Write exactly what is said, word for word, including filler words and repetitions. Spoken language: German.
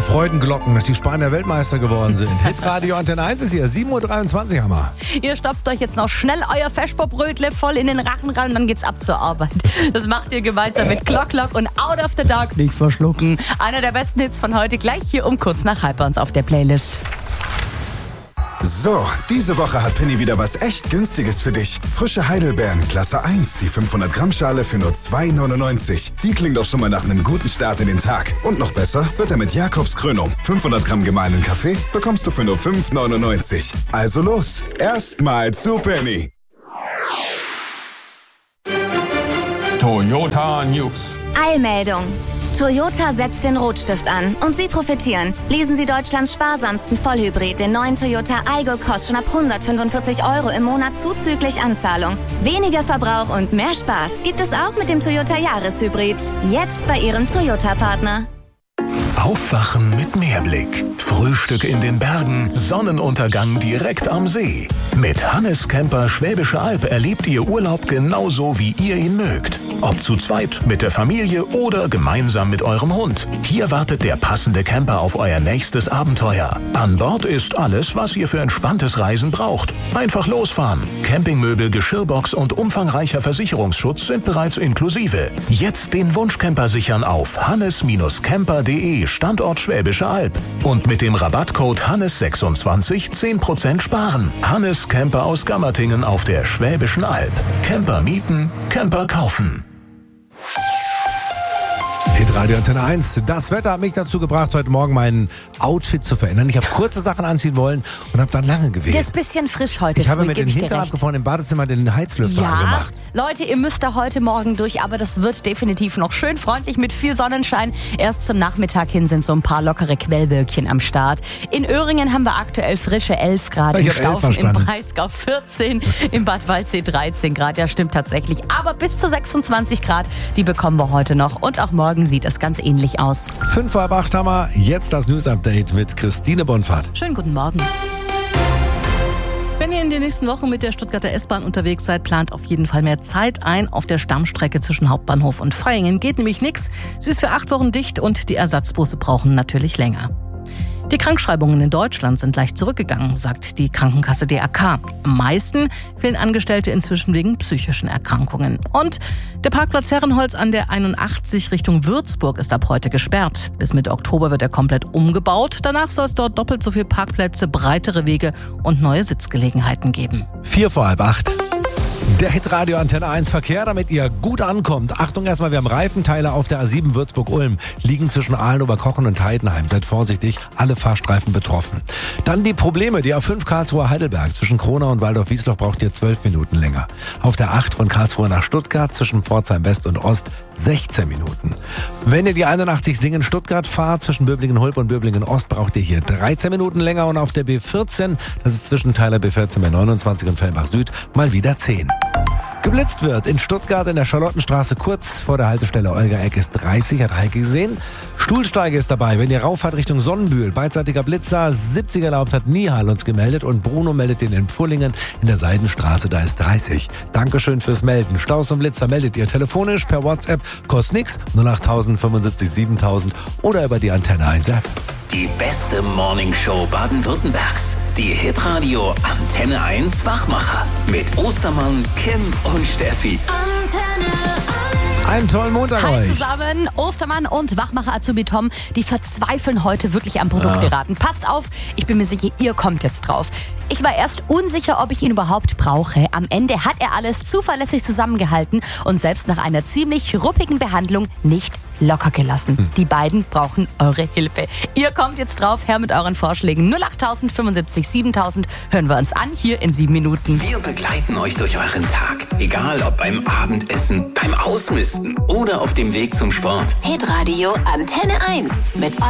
Freudenglocken, dass die Spanier Weltmeister geworden sind. Hitradio Antenne eins ist hier, sieben Uhr dreiundzwanzig haben wir. Ihr stopft euch jetzt noch schnell euer Feschpop-Brötle voll in den Rachen rein und dann geht's ab zur Arbeit. Das macht ihr gemeinsam mit Clock Clock und Out of the Dark. Nicht verschlucken. Einer der besten Hits von heute gleich hier um kurz nach halb bei uns auf der Playlist. So, diese Woche hat Penny wieder was echt Günstiges für dich. Frische Heidelbeeren, Klasse eins, die fünfhundert Gramm Schale für nur zwei neunundneunzig. Die klingt doch schon mal nach einem guten Start in den Tag. Und noch besser wird er mit Jakobs Krönung. fünfhundert Gramm gemahlenen Kaffee bekommst du für nur fünf neunundneunzig. Also los, erstmal zu Penny. Toyota News. Eilmeldung. Toyota setzt den Rotstift an und Sie profitieren. Lesen Sie Deutschlands sparsamsten Vollhybrid, den neuen Toyota Aygo, kostet schon ab hundertfünfundvierzig Euro im Monat zuzüglich Anzahlung. Weniger Verbrauch und mehr Spaß gibt es auch mit dem Toyota Jahreshybrid. Jetzt bei Ihrem Toyota-Partner. Aufwachen mit Meerblick. Frühstück in den Bergen, Sonnenuntergang direkt am See. Mit Hannes Camper Schwäbische Alb erlebt ihr Urlaub genauso, wie ihr ihn mögt. Ob zu zweit, mit der Familie oder gemeinsam mit eurem Hund. Hier wartet der passende Camper auf euer nächstes Abenteuer. An Bord ist alles, was ihr für entspanntes Reisen braucht. Einfach losfahren. Campingmöbel, Geschirrbox und umfangreicher Versicherungsschutz sind bereits inklusive. Jetzt den Wunschcamper sichern auf hannes camper punkt de, Standort Schwäbische Alb. Und mit dem Rabattcode Hannes sechsundzwanzig zehn Prozent sparen. Hannes Camper aus Gammertingen auf der Schwäbischen Alb. Camper mieten, Camper kaufen. Hitradio Antenne eins. Das Wetter hat mich dazu gebracht, heute Morgen mein Outfit zu verändern. Ich habe kurze Sachen anziehen wollen und habe dann lange gewählt. Das ist ein bisschen frisch heute. Ich habe früh, mit den Hintern abgefahren im Badezimmer den Heizlüfter ja, angemacht. Leute, ihr müsst da heute Morgen durch, aber das wird definitiv noch schön freundlich mit viel Sonnenschein. Erst zum Nachmittag hin sind so ein paar lockere Quellwölkchen am Start. In Öhringen haben wir aktuell frische elf Grad, ich in Staufen, im verstanden. Breisgau vierzehn, im Bad Waldsee dreizehn Grad. Ja, stimmt tatsächlich. Aber bis zu sechsundzwanzig Grad, die bekommen wir heute noch. Und auch morgen sieht es ganz ähnlich aus. Fünf vor acht haben wir. Jetzt das News-Update mit Christine Bonfahrt. Schönen guten Morgen. Wenn ihr in den nächsten Wochen mit der Stuttgarter S-Bahn unterwegs seid, plant auf jeden Fall mehr Zeit ein. Auf der Stammstrecke zwischen Hauptbahnhof und Vaihingen geht nämlich nichts. Sie ist für acht Wochen dicht und die Ersatzbusse brauchen natürlich länger. Die Krankschreibungen in Deutschland sind leicht zurückgegangen, sagt die Krankenkasse D R K. Am meisten fehlen Angestellte inzwischen wegen psychischen Erkrankungen. Und der Parkplatz Herrenholz an der einundachtzig Richtung Würzburg ist ab heute gesperrt. Bis Mitte Oktober wird er komplett umgebaut. Danach soll es dort doppelt so viele Parkplätze, breitere Wege und neue Sitzgelegenheiten geben. Vier vor halb acht. Der Hitradio Antenne eins Verkehr, damit ihr gut ankommt. Achtung erstmal, wir haben Reifenteile auf der A sieben Würzburg-Ulm. Liegen zwischen Ahlen-Oberkochen und Heidenheim. Seid vorsichtig, alle Fahrstreifen betroffen. Dann die Probleme. Die A fünf Karlsruhe-Heidelberg. Zwischen Kronau und Waldorf-Wiesloch braucht ihr zwölf Minuten länger. Auf der acht von Karlsruhe nach Stuttgart zwischen Pforzheim West und Ost sechzehn Minuten. Wenn ihr die einundachtzig Singen-Stuttgart fahrt, zwischen Böblingen-Hulp und Böblingen-Ost braucht ihr hier dreizehn Minuten länger. Und auf der B vierzehn, das ist zwischen Teiler B vierzehn, B neunundzwanzig und Fellbach Süd, mal wieder zehn. Geblitzt wird in Stuttgart in der Charlottenstraße kurz vor der Haltestelle Olga-Eck ist dreißig, hat Heike gesehen. Stuhlsteige ist dabei, wenn ihr rauffahrt Richtung Sonnenbühl. Beidseitiger Blitzer, siebzig erlaubt, hat Nihal uns gemeldet und Bruno meldet den in Pfullingen in der Seidenstraße, da ist dreißig. Dankeschön fürs Melden. Staus und Blitzer meldet ihr telefonisch, per WhatsApp, kostet nix, null acht null null fünfundsiebzig siebentausend oder über die Antenne eins App. Die beste Morningshow Baden-Württembergs. Die Hitradio Antenne eins Wachmacher. Mit Ostermann, Kim und Steffi. Antenne eins. Einen tollen Montag Hi euch. zusammen, Ostermann und Wachmacher Azubi Tom, die verzweifeln heute wirklich am Produkteraten. Ja. Passt auf, ich bin mir sicher, ihr kommt jetzt drauf. Ich war erst unsicher, ob ich ihn überhaupt brauche. Am Ende hat er alles zuverlässig zusammengehalten und selbst nach einer ziemlich ruppigen Behandlung nicht locker gelassen. Hm. Die beiden brauchen eure Hilfe. Ihr kommt jetzt drauf, her mit euren Vorschlägen. null acht null null fünfundsiebzig siebentausend hören wir uns an, hier in sieben Minuten. Wir begleiten euch durch euren Tag. Egal ob beim Abendessen, beim Ausmisten oder auf dem Weg zum Sport. Hitradio Antenne eins mit